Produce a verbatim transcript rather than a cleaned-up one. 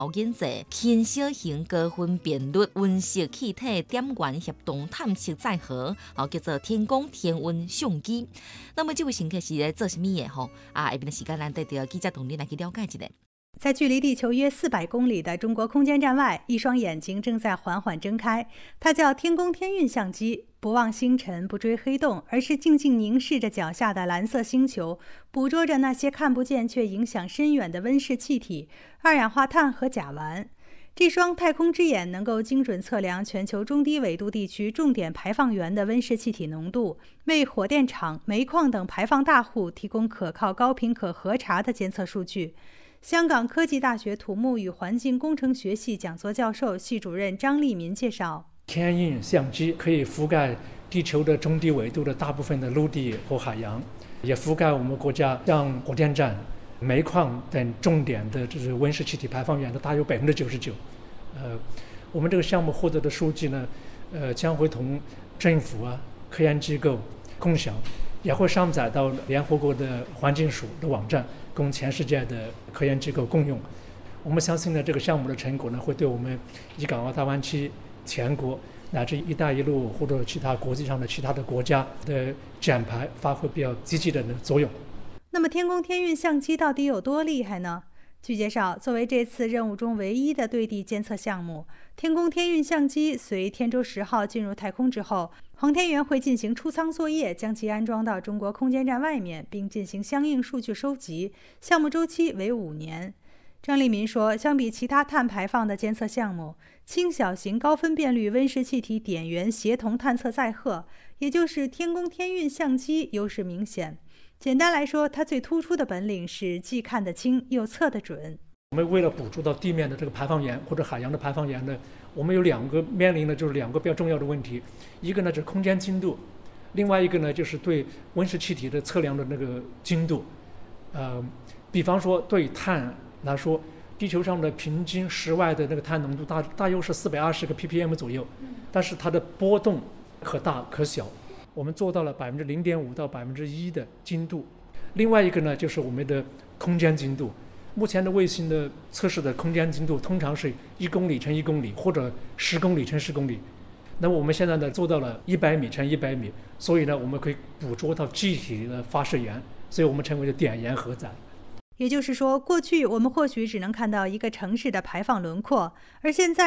研制轻小型高分辨率温室气体点源协同探测载荷，哦，叫做天宫天文相机。那么这位乘客是在做什么的？吼啊，下边的时间咱带着记者同你来去了解一下。 在距离地球约四百公里的中国空间站外，一双眼睛正在缓缓睁开。它叫天宫天运相机，不望星辰，不追黑洞，而是静静凝视着脚下的蓝色星球，捕捉着那些看不见却影响深远的温室气体、二氧化碳和甲烷。这双太空之眼能够精准测量全球中低纬度地区重点排放源的温室气体浓度，为火电厂、煤矿等排放大户提供可靠、高频可核查的监测数据。香港科技大学土木与环境工程学系讲座教授、系主任张立民介绍， 天运相机可以覆盖地球的中低纬度的大部分的陆地和海洋，也覆盖我们国家像火电站、煤矿等重点的就是温室气体排放源的大约百分之九十九。呃，我们这个项目获得的数据呢，呃，将会同政府啊、科研机构共享，也会上载到联合国的环境署的网站，供全世界的科研机构共用。我们相信呢，这个项目的成果呢，会对我们粤港澳大湾区全国乃至“一带一路”或者其他国际上的其他的国家的减排发挥比较积极的作用。 那么，天宫天运相机到底有多厉害呢？据介绍，作为这次任务中唯一的对地监测项目，天宫天运相机随天舟十号进入太空之后，航天员会进行出舱作业，将其安装到中国空间站外面，并进行相应数据收集。项目周期为五年。张立民说，相比其他碳排放的监测项目，轻小型高分辨率温室气体点源协同探测载荷，也就是天宫天运相机优势明显。简单来说，它最突出的本领是既看得清又测得准。 我们为了捕捉到地面的这个排放源或者海洋的排放源呢，我们有两个面临的就是两个比较重要的问题，一个呢就是空间精度，另外一个呢就是对温室气体的测量的那个精度。呃，比方说对碳来说，地球上的平均室外的那个碳浓度大大约是四百二十个 ppm 左右，但是它的波动可大可小。我们做到了百分之零点五到百分之一的精度。另外一个呢，就是我们的空间精度。目前的卫星的测试的空间精度通常是一公里乘一公里，或者十公里乘十公里。那么我们现在呢做到了一百米乘一百米，所以呢我们可以捕捉到具体的发射源，所以我们称为的点源荷载。 也就是说，过去我们或许只能看到一个城市的排放轮廓，而现在